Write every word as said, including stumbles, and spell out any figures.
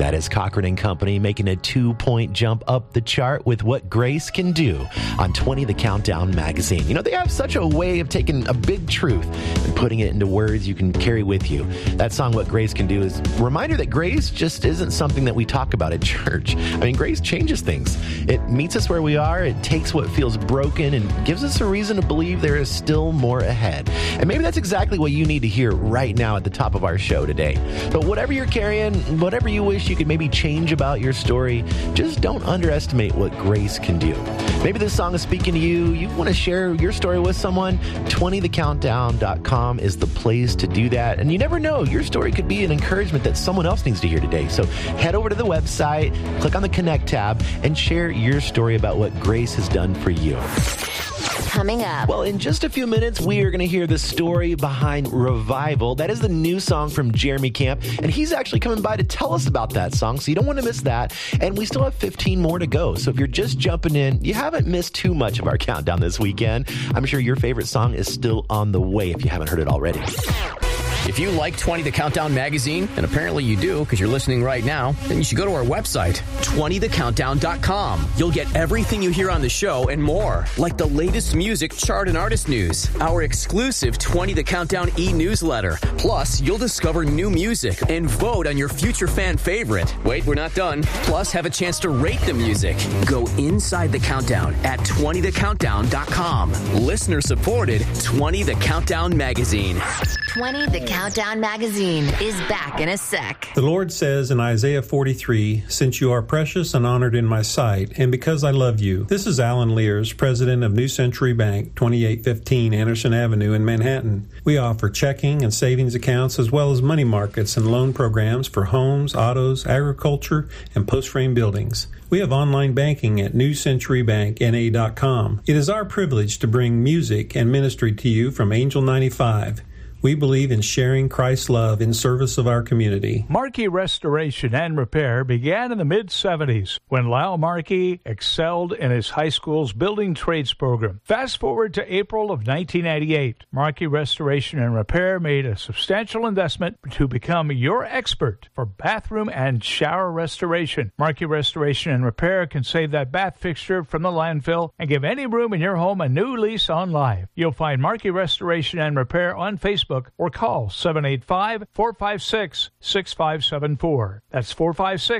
That is Cochran and Company making a two-point jump up the chart with What Grace Can Do on twenty The Countdown magazine. You know, they have such a way of taking a big truth and putting it into words you can carry with you. That song, What Grace Can Do, is a reminder that grace just isn't something that we talk about at church. I mean, grace changes things. It meets us where we are. It takes what feels broken and gives us a reason to believe there is still more ahead. And maybe that's exactly what you need to hear right now at the top of our show today. But whatever you're carrying, whatever you wish you could maybe change about your story, just don't underestimate what grace can do. Maybe this song is speaking to you. You want to share your story with someone? twenty the countdown dot com is the place to do that. And you never know, your story could be an encouragement that someone else needs to hear today. So head over to the website, click on the Connect tab, and share your story about what grace has done for you. Coming up. Well, in just a few minutes, we are going to hear the story behind Revival. That is the new song from Jeremy Camp, and he's actually coming by to tell us about that song, so you don't want to miss that. And we still have fifteen more to go, so if you're just jumping in, you haven't missed too much of our countdown this weekend. I'm sure your favorite song is still on the way if you haven't heard it already. If you like twenty The Countdown magazine, and apparently you do because you're listening right now, then you should go to our website, twenty the countdown dot com. You'll get everything you hear on the show and more, like the latest music, chart, and artist news, our exclusive twenty The Countdown e-newsletter. Plus, you'll discover new music and vote on your future fan favorite. Wait, we're not done. Plus, have a chance to rate the music. Go inside the countdown at twenty the countdown dot com. Listener-supported twenty The Countdown magazine. twenty The Countdown magazine is back in a sec. The Lord says in Isaiah forty-three, "Since you are precious and honored in my sight, and because I love you." This is Alan Lears, president of New Century Bank, twenty-eight fifteen Anderson Avenue in Manhattan. We offer checking and savings accounts as well as money markets and loan programs for homes, autos, agriculture, and post-frame buildings. We have online banking at new century bank n a dot com. It is our privilege to bring music and ministry to you from Angel ninety-five. We believe in sharing Christ's love in service of our community. Markey Restoration and Repair began in the mid-seventies when Lyle Markey excelled in his high school's building trades program. Fast forward to April of nineteen ninety-eight. Markey Restoration and Repair made a substantial investment to become your expert for bathroom and shower restoration. Markey Restoration and Repair can save that bath fixture from the landfill and give any room in your home a new lease on life. You'll find Markey Restoration and Repair on Facebook or call seven eight five, four five six, six five seven four. That's four five six,